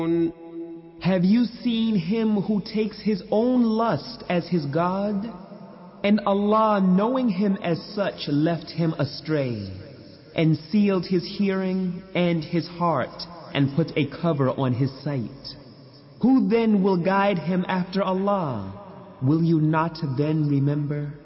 Have you seen him who takes his own lust as his God? And Allah, knowing him as such, left him astray, and sealed his hearing and his heart, and put a cover on his sight. Who then will guide him after Allah? Will you not then remember?